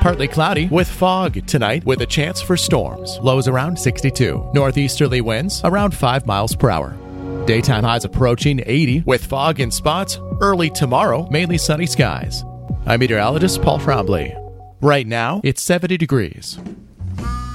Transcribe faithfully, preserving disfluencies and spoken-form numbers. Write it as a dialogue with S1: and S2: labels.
S1: Partly cloudy with fog tonight with a chance for storms. Lows around sixty-two. Northeasterly winds around five miles per hour. Daytime highs approaching eighty with fog in spots. Early tomorrow, mainly sunny skies. I'm meteorologist Paul Trombley. Right now, it's seventy degrees.